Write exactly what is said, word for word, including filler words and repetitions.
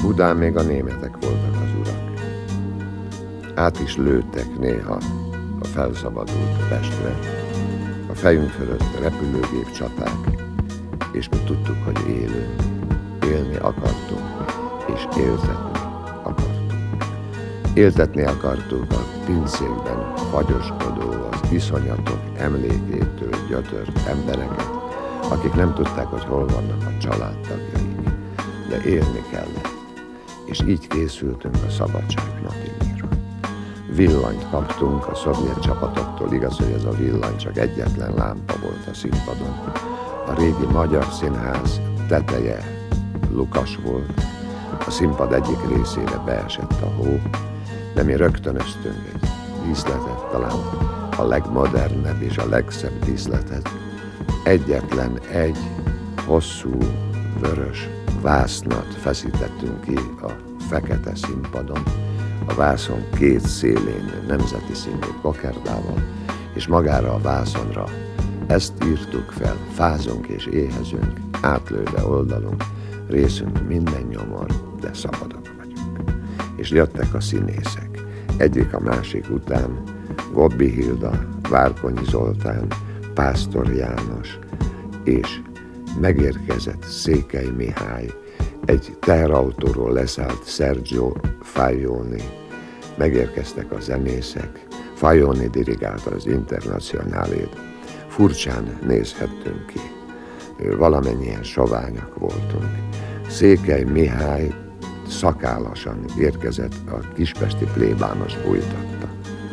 Budán még a németek voltak az urak. Át is lőttek néha a felszabadult Pestre, a fejünk fölött repülőgép csapák, és mi tudtuk, hogy élünk, élni akartunk, és éltetni akartunk. Éltetni akartuk a pincékben fagyoskodó, az iszonyatok emlékétől gyötört embereket, akik nem tudták, hogy hol vannak a családtagjaik, de élni kellett, és így készültünk a szabadság napjára. Villanyt kaptunk a szovjet csapatoktól, igaz, hogy ez a villany csak egyetlen lámpa volt a színpadon. A régi magyar színház teteje lukas volt, a színpad egyik részére beesett a hó, de mi rögtönöztünk egy díszletet, talán a legmodernebb és a legszebb díszletet. Egyetlen egy hosszú, vörös vásznat feszítettünk ki a fekete színpadon, a vászon két szélén nemzeti színű kokárdával, és magára a vászonra ezt írtuk fel: fázunk és éhezünk, átlőve oldalunk, részünk minden nyomor, de szabadok vagyunk. És jöttek a színészek, egyik a másik után, Gobbi Hilda, Várkonyi Zoltán, Pásztor János, és megérkezett Székely Mihály, egy teherautóról leszállt Sergio Fajoni, megérkeztek a zenészek, Fajoni dirigálta az Internacionálét, furcsán nézhettünk ki, valamennyien soványak voltunk. Székely Mihály szakállasan érkezett, a kispesti plébános bújtatta.